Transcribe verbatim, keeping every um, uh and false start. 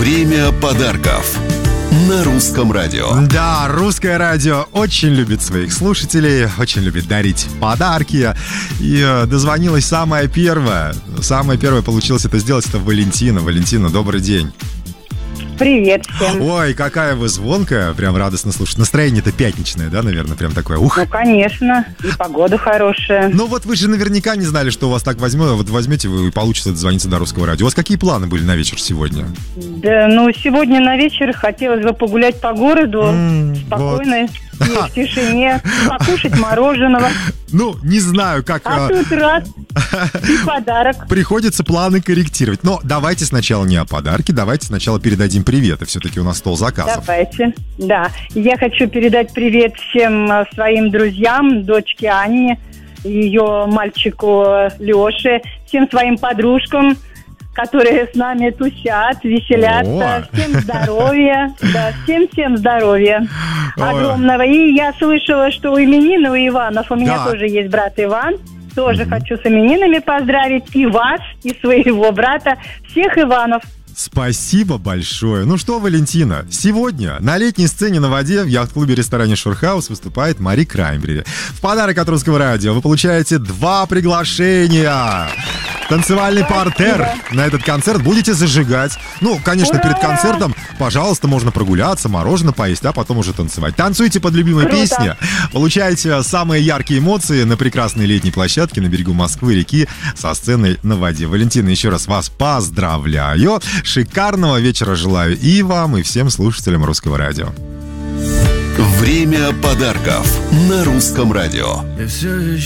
Время подарков на Русском радио. Да, Русское радио очень любит своих слушателей, очень любит дарить подарки. И э, дозвонилась самая первая. Самая первая получилось это сделать, это Валентина. Валентина, добрый день. Привет всем. Ой, какая вы звонкая, прям радостно слушать. Настроение-то пятничное, да, наверное, прям такое, ух. Ну, конечно, и погода хорошая. Ну вот вы же наверняка не знали, что у вас так возьмет, вот возьмете вы и получится дозвониться до Русского радио. У вас какие планы были на вечер сегодня? Да, ну, сегодня на вечер хотелось бы погулять по городу, М, спокойно, и в тишине, покушать мороженого. Ну, не знаю, как... А а, тут раз, и подарок. Приходится планы корректировать. Но давайте сначала не о подарке, давайте сначала передадим привет. И все-таки у нас стол заказов. Давайте. Да, я хочу передать привет всем э, своим друзьям, дочке Анне, ее мальчику Леше, всем своим подружкам, которые с нами тусят, веселятся. О. Всем здоровья. Да, всем-всем здоровья Ой. огромного. И я слышала, что у именин, у Иванов, у меня Да. тоже есть брат Иван. Тоже хочу с именинами поздравить и вас, и своего брата, всех Иванов. Спасибо большое. Ну что, Валентина, сегодня на летней сцене на воде в яхт-клубе-ресторане Шурхаус выступает Мари Краймбрери. В подарок от Русского радио вы получаете два приглашения. Танцевальный партер. На этот концерт будете зажигать. Ну, конечно, перед концертом, пожалуйста, можно прогуляться, мороженое поесть, а потом уже танцевать. Танцуйте под любимые Круто. песни. Получайте самые яркие эмоции на прекрасной летней площадке на берегу Москвы, реки, со сценой на воде. Валентина, еще раз вас поздравляю. Шикарного вечера желаю и вам, и всем слушателям Русского радио. Время подарков на Русском радио. Я все еще